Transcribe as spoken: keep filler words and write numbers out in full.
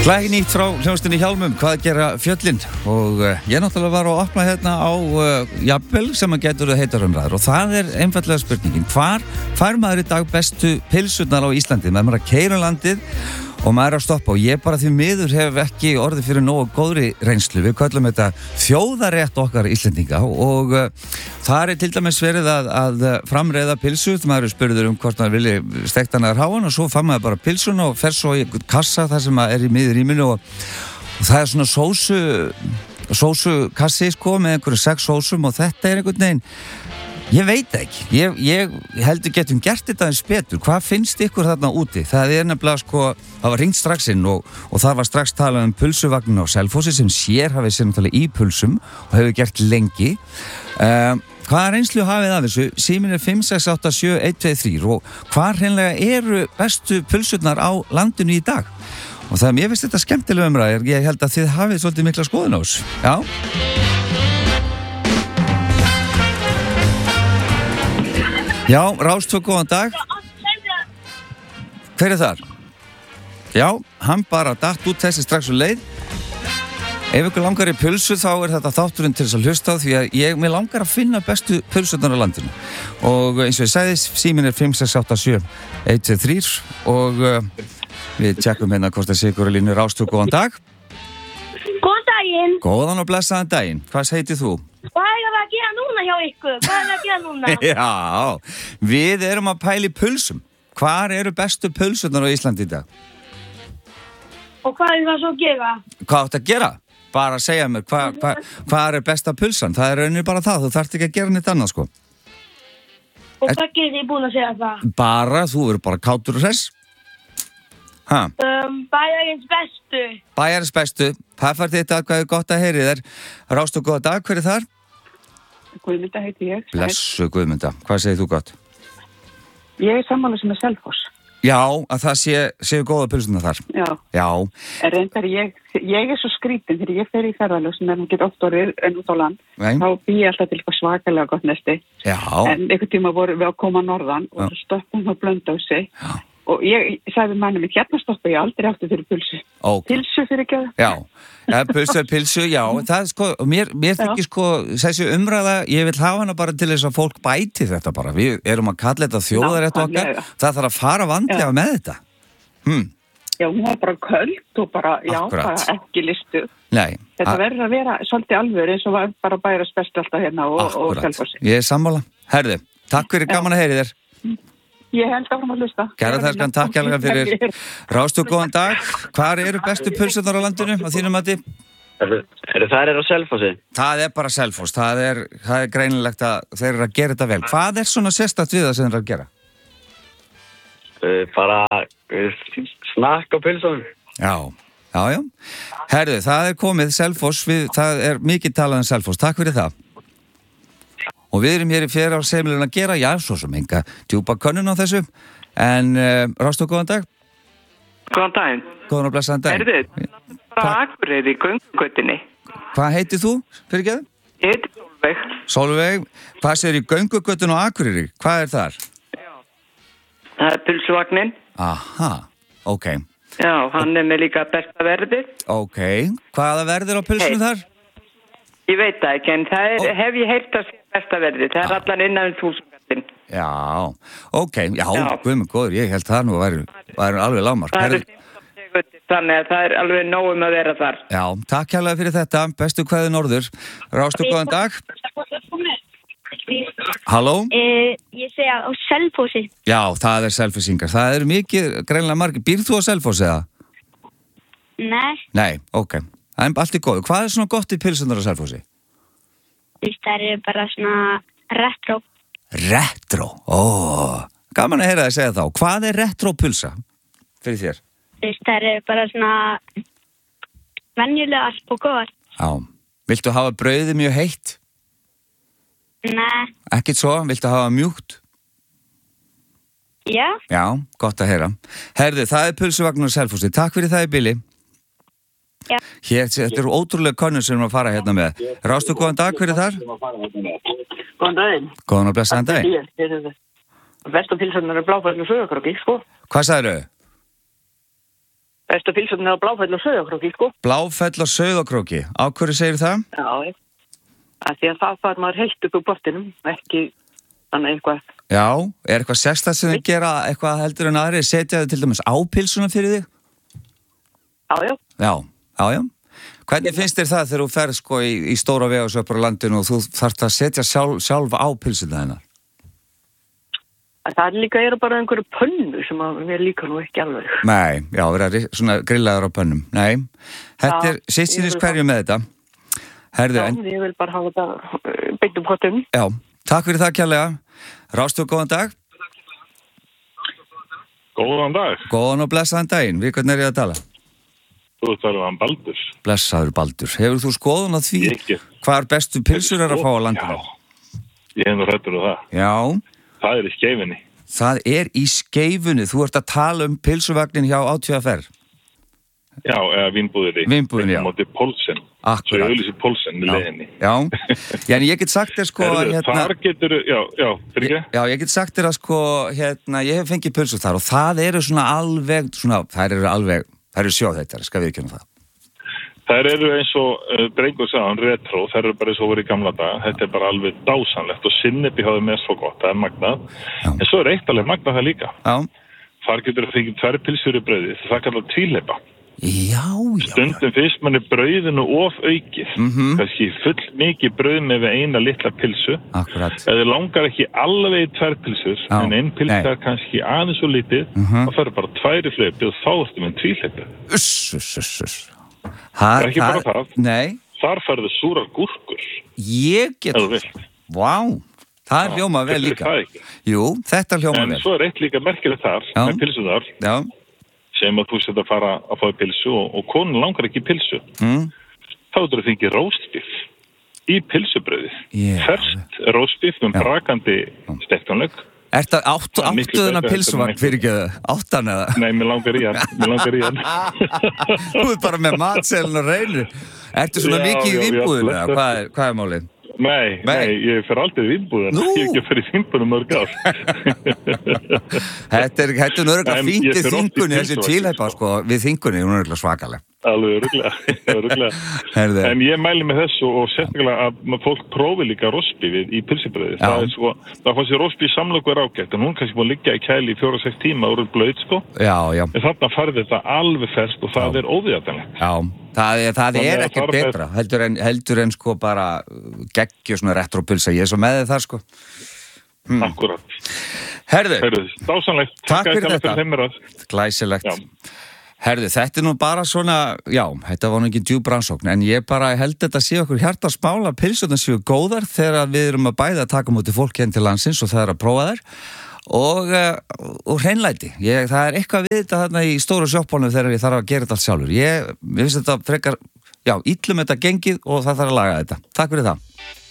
Lag nýtt frá hljómsveitinni Hjálmum, hvað gera fjöllin? Og uh, ég náttúrulega var að opna hérna á uh, jafnvel sem að getur heitar umræður og það er einfallega spurningin, hvar fær maður í dag bestu pilsurnar á Íslandi? Maður er að keyra um landið og maður er að stoppa og ég bara því miður hef ekki orðið fyrir nógu góðri reynslu. Við köllum þetta þjóðarétt okkar Íslendinga og uh, það er til dæmis verið að, að framreiða pilsu, maður er spurður um hvort maður vilji steikta hana ráan og svo fann maður bara pilsuna og fer svo í einhvern kassa þar sem maður er í miður rýminu og, og það er svona sósu, sósu kassi sko með einhverju sex sósum og þetta er einhvern veginn, ég veit ekki, ég, ég heldur getum gert þetta eins betur, hvað finnst ykkur þarna úti? Það er nefnilega sko, það var hringt strax inn og, og það var strax talað um pulsuvagnin á Selfossi sem sér hafið sér náttúrulega í pulsum og hefur gert lengi. Um, hvaða reynslu hafið af þessu? Síminn er fimm sex átta sjö eitt tvö þrjú og hvað hreinlega eru bestu pulsurnar á landinu í dag? Og það er mér finnst þetta skemmtilega umræðir, ég held að þið hafið svolítið mikla skoðun á þessu. Já. Já, Rástvö, góðan dag. Hver er þar? Já, hann bara datt út þessi strax og leið. Ef ykkur langar í pulsu þá er þetta þátturinn til þess að hlusta á því að ég mig langar að finna bestu pulsurnar á landinu. Og eins og ég sagði, síminn er fimm sex átta sjö eitt tvö þrjú og uh, við tjekkum hérna hvort það sé ykkur að línu. Rástvö, góðan dag. Góðan daginn. Góðan og blessaðan daginn. Hvað heitir þú? Hvað er það að gera núna hjá ykkur? Hvað er það að gera núna? Já, við erum að pæla í pulsum. Hvar eru bestu pulsurnar á Íslandi í dag? Og hvað er það svo að gera? Hvað átt að gera? Bara að segja mér, hvað hva, hva er besta pulsan? Það er rauninni bara það, þú þarft ekki að gera neitt annað, sko. Og hvað getur þið búin að segja það? Bara, þú verður bara kátur og hress. Hæ? Um, bæjarins bestu. Bæjarins bestu. Það fær þetta að hvað er gott að heyri þér. Rástu, góða dag, hver er þar? Guðmynda heiti ég. Blessu Guðmynda, hvað segir þú gott? Ég er sammála sem er Selfoss. Já, að það sé, séu góða pulsunar þar. Já. Já. En reyndar ég, ég er svo skrítin þegar ég fer í ferðalög sem er hann get oft orðið en út á land. Nei. Þá bý ég alltaf til eitthvað svakalega gott nesti. Já. En einhvern tíma voru við að koma norðan og það stoppum á Blönduósi. Já. Og ég sagði manni mitt, hérna stoppa ég aldrei aftur fyrir pulsu. Okay. Pilsu fyrir ekki að... Já, ja, pulsu er pilsu, já. Það er sko, mér, mér þykir sko, þessi umræða, ég vil hafa hana bara til þess að fólk bæti þetta bara. Við erum að kalla þetta þjóðarétt okkar. Það þarf að fara vandlega já. Með þetta. Hm. Já, hún var bara köld og bara, já, Akkurat. Bara ekki listu. Nei. Þetta verður að vera svolítið alveg eins og bara bæra spest alltaf hérna og, og Selfossi. Ég er sammála. Herði, takk fyrir gaman að heyri þér. Ég held áfram að hlusta. Kæra þesskan, takk kærlega fyrir. Rástu, góðan dag. Hvar eru bestu pulsurnar á landinu á þínum mati? Það er á Selfossi. Það er bara Selfoss. Það er, það er greinilegt að þeir eru að gera þetta vel. Hvað er svona sérstakt við það sem þeir eru að gera? Uh, bara uh, snakk á pulsunum. Já, já, já. Herðu, það er komið Selfoss. Við, það er mikið talað um Selfoss. Takk fyrir það. Og við erum hér í fjara á semilin að gera, já, svo sem enga djúpa könnun á þessu. En, uh, Rástu, góðan dag. Góðan daginn. Góðan og blessaðan dag. Erðu, frá Akureyri í göngugötunni. Hvað heitir þú, fyrir geðu? Ég heiti Sólveig. Sólveig, hvað sér í göngugötun á Akureyri? Hvað er þar? Já. Það er pulsuvagnin. Aha, ok. Já, hann er með líka besta verði. Ok, hvaða verður á pulsunu hey. þar? Ég veit það ekki, en það er, oh. hef ég heyrt að sé besta verði. Það er ah. allan innan um þúsundin. Já, ok, já, já. Guðmund góður, ég held það nú að væri, væri alveg lágmark. Það er fimmtán þannig að það er alveg nógum að vera þar. Já, takk hérlega fyrir þetta. Bestu kveði norður. Rástu, góðan dag. Halló? Eh, ég segja á Selfossi. Já, það er Selfossingar. Það eru mikið, greinlega margir. Býrð þú á Selfossi eða? Nei. Nei, ok. Það er allt í góðu. Hvað er svona gott í pilsunar á Selfossi? Það er bara svona retro. Retro? Ó, gaman að heyra þið segja þá. Hvað er retro pulsa fyrir þér? Það er bara svona venjulegar og góðar. Já. Viltu hafa brauðið mjög heitt? Nei. Ekkert svo? Viltu hafa mjúkt? Já. Já, gott að heyra. Herðu, það er pulsuvagnar á Selfossi. Takk fyrir það í bili. Já. Hér, þetta eru ótrúlega könnur sem við erum að fara hérna með. Rástu, góðan dag, hver er þar? Góðan daginn. Góðan og blessaðan daginn. Bestu pilsurnar er blábærni og sögurkróki, sko. Hvað sagðirðu? Bestu pilsarnir á Bláfell og Sauðárkróki, sko. Bláfell og Sauðárkróki, á hverju segir það? Já, að því að það fær maður heilt upp úr bottinum, ekki þannig eitthvað. Já, er eitthvað sérstætt sem þið gera eitthvað heldur en aðri, setja þið til dæmis á pilsuna fyrir þig? Já, já. Já, já, já. Hvernig finnst þér það þegar þú ferð sko í, í stóra vegasöpur á landinu og þú þarft að setja sjálf, sjálf á pilsuna hennar? Það líka eru bara einhverju pönnu sem að mér líka nú ekki alveg. Nei, já, vera svona grillaður á pönnum. Nei, þetta er sýstinins hverju með þetta. Herðu, Já, en... ég vil bara hafa þetta beitt um pottum. Já, takk fyrir það kærlega. Rástu, góðan dag. Góðan dag. Góðan og blessaðan daginn. Við hvernig er ég að tala? Þú talar um Baldur. Blessaður Baldur. Hefur þú skoðun á því hvar bestu pilsur er að fá á landinu? Já, ég hef nú hrættur á það. Já. Það er í Skeifunni. Það er í Skeifunni. Þú ert að tala um pilsuvagnin hjá á tvö ef er. Já, eða vínbúðinni. Vínbúðinni, já. Móti Pólsen. Akkurat. Svo ég auðlýsi Pólsen í leiðinni. Já, já, en ég get sagt þér sko Herðu, hérna... Þar getur, já, já, fyrir ekki? Já, ég get sagt þér að sko, hérna, ég hef fengið pilsur þar og það eru svona alveg, svona, þær eru alveg, þær eru sjóðheitar, skal við ekki um það. Þær eru eins og uh, Drengur sagðan, retro, þær eru bara eins og voru í gamla dag. Þetta er bara alveg dásanlegt og sinnebi hafa með svo gott, það er magnað. Já. En svo er eitt alveg magnað það líka. Já. Þar getur það fengið tvær pilsur í brauði, það er kallað tvíleipa. Já, já. Stundum fyrst manni brauðinu of aukið. Mm-hmm. Kannski full mikið brauð með eina litla pilsu. Akkurat. Eða langar ekki alveg í tvær pilsur, já. En einn pilsa er kannski aðeins og lítið, mm-hmm. og það er bara tvær í hlaupi og þá ertu með tvíleipi. Uss, uss, uss, uss. Það er ekki bara það. Nei. Þar færðu súrar gúrkur. Ég get... Eða vilt. Vá, það er hljóma vel líka. Það ekki. Jú, þetta hljóma vel. En svo er eitt líka merkilegt þar, já. Með pilsu þar. Já. Sem að þú setja að fara að fá pilsu og, og konun langar ekki pilsu. Mm. Þá er það fengið róstbiff í pilsubröðið. Yeah. Ferst róstbiff með brakandi stektanleg. Er það áttu, áttuðuna pilsuvagn fyrir ekki áttan eða? Nei, mér langar í hann. Mér langar í hann. Þú er bara með matselin og reynir. Ertu svona já, mikið í vínbúðinu eða? Hvað er, hvað er málið? Nei, nei, nei, ég fer aldrei í vínbúðinu. Ég hef ekki að fyrir vínbúðinu mörg ár. Þetta er, þetta er nörgulega fínt í þingunni, þessi tvíleipa, sko, við þingunni, hún er nörgulega svakaleg. Alveg öruglega. En ég mæli með þessu og sérstaklega að fólk prófi líka rostbifið í pilsibröði. Það er sko, það fannst ég rostbif samlöku er ágætt, en hún kannski má liggja í kæli í fjóra sex tíma og eru blöð, sko. Já, já. En þarna farið þetta alveg ferst og það já. Er óviðjætanlegt. Já, það er, það er ekkert betra, heldur en, heldur en sko bara geggju svona retropilsa, ég er svo með þið þar, sko. Hmm. Akkurat. Herðu. Herðu, dásanlegt. Takk fyrir þetta. Glæsilegt. Já. Herðu, þetta er nú bara svona, já, þetta var nú ekki djúp rannsókn, en ég bara held þetta sé okkur hjartans mál að pilsurnar séu góðar þegar við erum að bæða að taka mútið fólk hérna til landsins og það er að prófa þær og, og hreinlæti. Ég, það er eitthvað við þetta þarna í stóru sjoppónu þegar ég þarf að gera þetta allt sjálfur. Ég, ég finnst þetta frekar, já, illum þetta gengið og það þarf að laga þetta. Takk fyrir það.